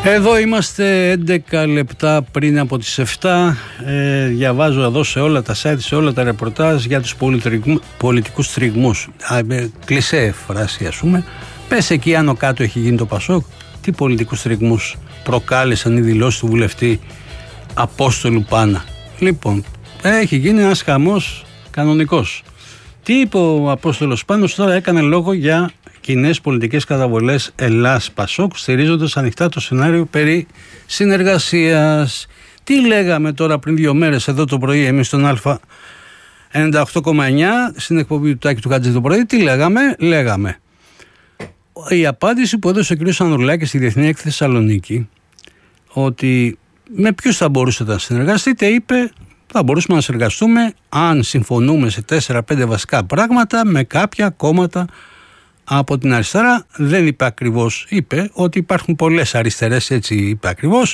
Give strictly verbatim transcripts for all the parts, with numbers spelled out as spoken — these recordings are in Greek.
Εδώ είμαστε έντεκα λεπτά πριν από τις επτά. Ε, διαβάζω εδώ σε όλα τα site, σε όλα τα ρεπορτάζ για τους πολιτικούς τριγμούς. Ε, κλισέ φράση, ας πούμε. Πες εκεί άνω κάτω έχει γίνει το Πασόκ. Τι πολιτικούς τριγμούς προκάλεσαν οι δηλώσεις του βουλευτή Απόστολου Πάνα? Λοιπόν, έχει γίνει ένας χαμός κανονικός. Τι είπε ο Απόστολος Πάνος? Τώρα έκανε λόγο για κοινές πολιτικές καταβολές Ελλάς-Πασόκ, στηρίζοντας ανοιχτά το σενάριο περί συνεργασίας. Τι λέγαμε τώρα πριν δύο μέρες εδώ το πρωί εμείς στον Α ενενήντα οκτώ κόμμα εννιά στην εκπομπή του Τάκη του Χατζη το πρωί? Τι λέγαμε? Λέγαμε η απάντηση που έδωσε ο κ. Ανδρουλάκης στη Διεθνή Έκθεση Θεσσαλονίκη, ότι με ποιους θα μπορούσατε να συνεργαστείτε, είπε θα μπορούσαμε να συνεργαστούμε αν συμφωνούμε σε τέσσερα πέντε βασικά πράγματα με κάποια κόμματα από την αριστερά. Δεν είπε ακριβώς, είπε ότι υπάρχουν πολλές αριστερές, έτσι είπε ακριβώς.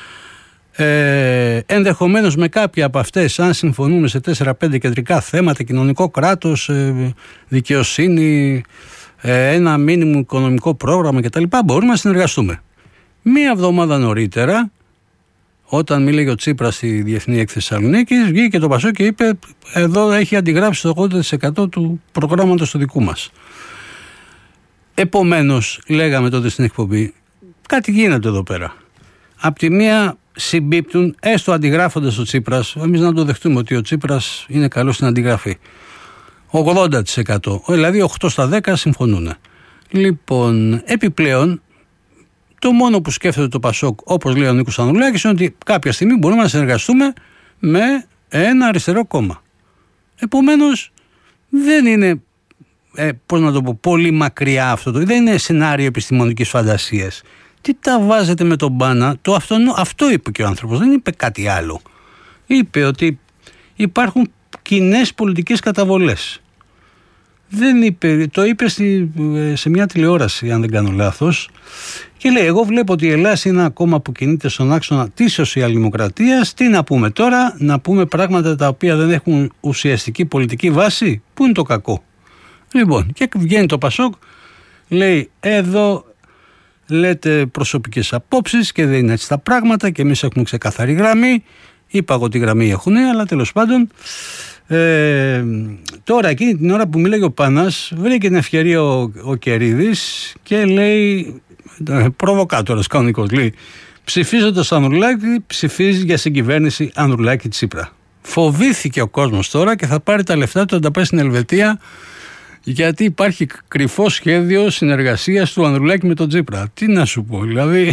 Ε, ενδεχομένως με κάποια από αυτές, αν συμφωνούμε σε τέσσερα πέντε κεντρικά θέματα, κοινωνικό κράτος, ε, δικαιοσύνη, ε, ένα μίνιμουμ οικονομικό πρόγραμμα κτλ., μπορούμε να συνεργαστούμε. Μία εβδομάδα νωρίτερα, όταν μίλεγε ο Τσίπρας στη Διεθνή Έκθεση Θεσσαλονίκης, βγήκε το Πασόκ και είπε εδώ έχει αντιγράψει το ογδόντα τοις εκατό του προγράμματος του δικού μας. Επομένως, λέγαμε τότε στην εκπομπή, κάτι γίνεται εδώ πέρα. Απ' τη μία συμπίπτουν, έστω αντιγράφοντας ο Τσίπρας, εμείς να το δεχτούμε ότι ο Τσίπρας είναι καλός στην αντιγραφή, ογδόντα τοις εκατό, δηλαδή οκτώ στα δέκα συμφωνούν. Λοιπόν, επιπλέον, το μόνο που σκέφτεται το Πασόκ, όπως λέει ο Νίκος Ανδρουλάκης, είναι ότι κάποια στιγμή μπορούμε να συνεργαστούμε με ένα αριστερό κόμμα. Επομένως, δεν είναι, ε, πώς να το πω, πολύ μακριά αυτό. Το, δεν είναι σενάριο επιστημονικής φαντασίας. Τι τα βάζετε με τον Πάνα? Το αυτό, αυτό είπε και ο άνθρωπος, δεν είπε κάτι άλλο. Είπε ότι υπάρχουν κοινές πολιτικές καταβολές. Δεν είπε, το είπε στη, σε μια τηλεόραση, αν δεν κάνω λάθος, και λέει εγώ βλέπω ότι η Ελλάδα είναι ένα κόμμα που κινείται στον άξονα της σοσιαλδημοκρατίας. Τι να πούμε τώρα? Να πούμε πράγματα τα οποία δεν έχουν ουσιαστική πολιτική βάση? Πού είναι το κακό? Λοιπόν, και βγαίνει το Πασόκ, λέει εδώ λέτε προσωπικές απόψεις και δεν είναι έτσι τα πράγματα και εμείς έχουμε ξεκαθαρή γραμμή. Είπα εγώ τι γραμμή έχουν, αλλά τέλος πάντων Ε, τώρα εκείνη την ώρα που μίλαγε ο Πάνας, βρήκε την ευκαιρία ο, ο Κερίδης και λέει, προβοκάτορας κανονικός, λέει ψηφίζοντας Ανδρουλάκη ψηφίζει για συγκυβέρνηση Ανδρουλάκη Τσίπρα. Φοβήθηκε ο κόσμος τώρα και θα πάρει τα λεφτά του να τα πάει στην Ελβετία, γιατί υπάρχει κρυφό σχέδιο συνεργασίας του Ανδρουλάκη με τον Τσίπρα. Τι να σου πω δηλαδή.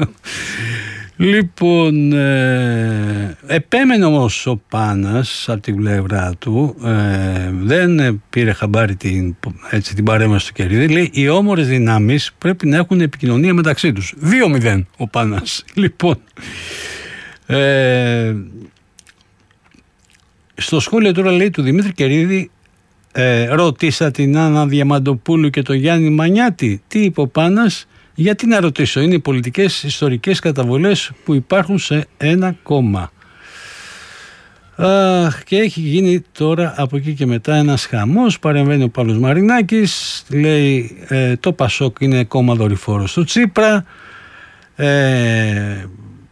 Λοιπόν, ε, επέμενε όμως ο Πάνας από την πλευρά του, ε, δεν πήρε χαμπάρι την, έτσι, την παρέμβαση του Κερίδη. Λέει οι όμορες δυνάμεις πρέπει να έχουν επικοινωνία μεταξύ τους. δύο μηδέν ο Πάνας. Λοιπόν, ε, στο σχόλιο τώρα λέει του Δημήτρη Κερίδη, ε, ρωτήσα την Άννα Διαμαντοπούλου και τον Γιάννη Μανιάτη. Τι είπε ο Πάνας? Γιατί να ρωτήσω, είναι οι πολιτικές ιστορικές καταβολές που υπάρχουν σε ένα κόμμα. Αχ, και έχει γίνει τώρα από εκεί και μετά ένας χαμός. Παρεμβαίνει ο Παύλος Μαρινάκης, λέει ε, το Πασόκ είναι κόμμα δορυφόρος του Τσίπρα, ε,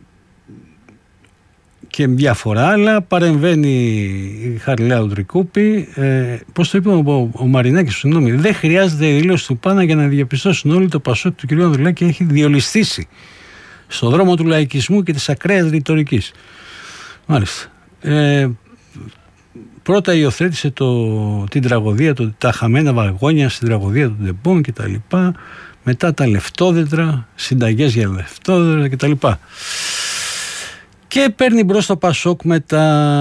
και διάφορα άλλα. Παρεμβαίνει η Χαριλάου Ουδρικούπη. Ε, πώς το είπε ο, ο Μαρινάκης, συγγνώμη, δεν χρειάζεται η δήλωση του Πάνα για να διαπιστώσουν όλοι το Πασόκ του κ. Ανδρουλάκη έχει διολιστήσει στον δρόμο του λαϊκισμού και της ακραίας ρητορικής. Μάλιστα. Ε, πρώτα υιοθέτησε το, την τραγωδία, το, τα χαμένα βαγόνια στην τραγωδία του Ντεμπόν και τα λοιπά. Μετά τα λεφτόδετρα, συνταγές για λεφτόδετρα και τα λοιπά. Και παίρνει μπρος το Πασόκ μετά,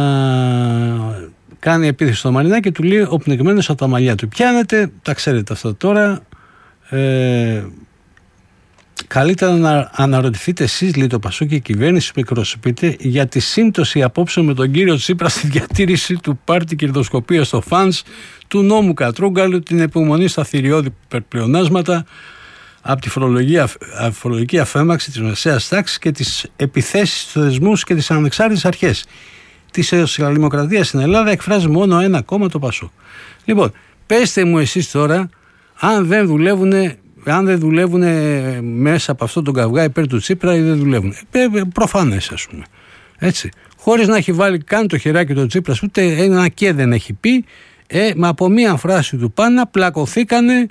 κάνει επίθεση στο Μαρινάκη και του λέει ο πνιγμένος από τα μαλλιά του. Πιάνετε, τα ξέρετε αυτά τώρα, ε, καλύτερα να αναρωτηθείτε εσείς, λέει το Πασόκ και η κυβέρνηση που εκπροσωπείτε, για τη σύμπτωση απόψεων με τον κύριο Τσίπρα στη διατήρηση του πάρτι κερδοσκοπία στο φανς, του νόμου Κατρούγκαλου, την επιμονή στα θηριώδη υπερπλεονάσματα, από τη φορολογική αφέμαξη της μεσαίας τάξης και τις επιθέσεις στους θεσμούς και τις ανεξάρτητες αρχές. Τη σοσιαλδημοκρατία στην Ελλάδα εκφράζει μόνο ένα κόμμα, το Πασόκ. Λοιπόν, πέστε μου εσείς τώρα, αν δεν δουλεύουν αν δεν δουλεύουν μέσα από αυτόν τον καυγά υπέρ του Τσίπρα ή δεν δουλεύουν. Ε, προφανές, ας πούμε. Έτσι. Χωρίς να έχει βάλει καν το χεράκι του Τσίπρας, ούτε ένα και δεν έχει πει, ε, μα από μία φράση του Πάνα πλακωθήκανε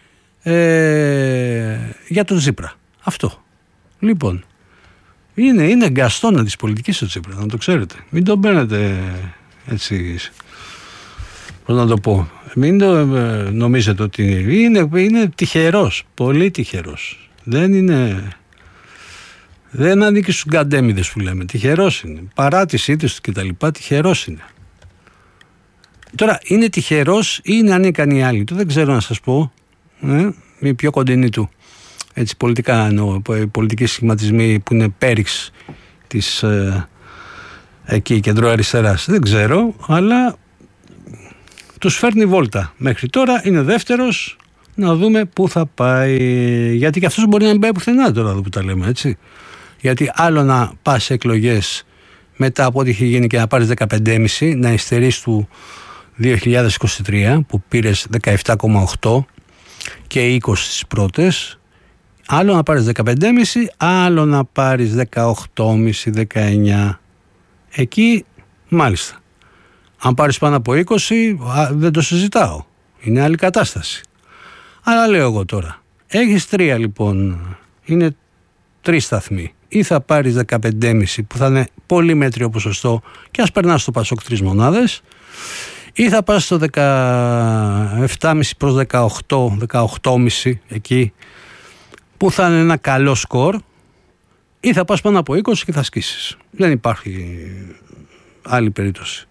ε, για τον Τσίπρα. Αυτό. Λοιπόν, είναι, είναι γκαστόνα της πολιτικής ο Τσίπρας, να το ξέρετε. Μην τον παίρνετε έτσι, πώς να το πω, μην το ε, νομίζετε ότι είναι, είναι τυχερός, πολύ τυχερός. Δεν είναι... Δεν ανήκει στους γκαντέμιδες που λέμε. Τυχερός είναι. Παρά τις ήττες του κτλ. Τυχερός είναι. Τώρα, είναι τυχερός ή είναι ανίκανοι οι άλλοι του? Δεν ξέρω να σας πω. Ε, οι πιο κοντινοί του. Έτσι, πολιτικά εννοώ. Πολιτικοί σχηματισμοί που είναι πέριξ της ε, εκεί κεντροαριστεράς. Δεν ξέρω, αλλά τους φέρνει βόλτα. Μέχρι τώρα είναι δεύτερος. Να δούμε πού θα πάει. Γιατί και αυτός μπορεί να μην πάει πουθενά τώρα εδώ που τα λέμε, έτσι. Γιατί άλλο να πας σε εκλογές μετά από ό,τι είχε γίνει και να πάρεις δεκαπέντε κόμμα πέντε, να υστερείς του δύο χιλιάδες είκοσι τρία που πήρες δεκαεπτά κόμμα οκτώ και είκοσι στις πρώτες. Άλλο να πάρεις δεκαπέντε κόμμα πέντε, άλλο να πάρεις δεκαοκτώ κόμμα πέντε, δεκαεννιά. Εκεί μάλιστα. Αν πάρεις πάνω από είκοσι, δεν το συζητάω. Είναι άλλη κατάσταση. Αλλά λέω εγώ τώρα, έχεις τρία λοιπόν, είναι τρεις σταθμοί. Ή θα πάρεις δεκαπέντε κόμμα πέντε που θα είναι πολύ μέτριο ποσοστό και ας περνάς στο Πασόκ τρεις μονάδες, ή θα πας στο δεκαεπτά κόμμα πέντε προς δεκαοκτώ, δεκαοκτώ κόμμα πέντε εκεί που θα είναι ένα καλό σκορ, ή θα πας πάνω από είκοσι και θα σκίσεις. Δεν υπάρχει άλλη περίπτωση.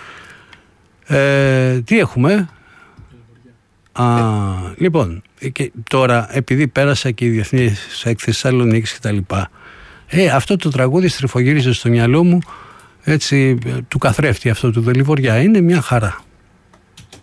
Ε, τι έχουμε? Α, λοιπόν, και τώρα επειδή πέρασα και η Διεθνή Έκθεση Θεσσαλονίκης και τα λοιπά, ε, αυτό το τραγούδι στριφογύριζε στο μυαλό μου, έτσι, του καθρέφτη αυτό του Δελιβοριά. Είναι μια χαρά.